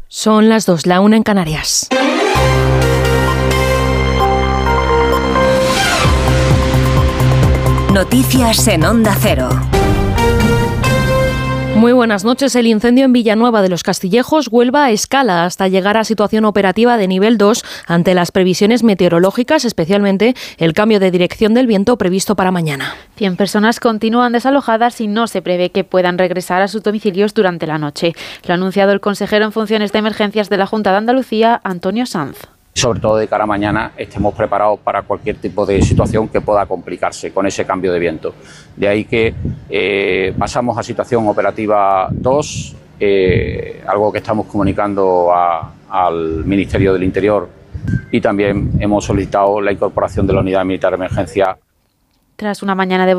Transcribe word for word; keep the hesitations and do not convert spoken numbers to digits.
Son las dos, la una en Canarias. Noticias en Onda Cero. Muy buenas noches. El incendio en Villanueva de los Castillejos, Huelva, escala hasta llegar a situación operativa de nivel dos ante las previsiones meteorológicas, especialmente el cambio de dirección del viento previsto para mañana. cien personas continúan desalojadas y no se prevé que puedan regresar a sus domicilios durante la noche. Lo ha anunciado el consejero en funciones de emergencias de la Junta de Andalucía, Antonio Sanz. Sobre todo de cara a mañana estemos preparados para cualquier tipo de situación que pueda complicarse con ese cambio de viento. De ahí que eh, pasamos a situación operativa dos, eh, algo que estamos comunicando a, al Ministerio del Interior, y también hemos solicitado la incorporación de la unidad militar de emergencia. Tras una mañana de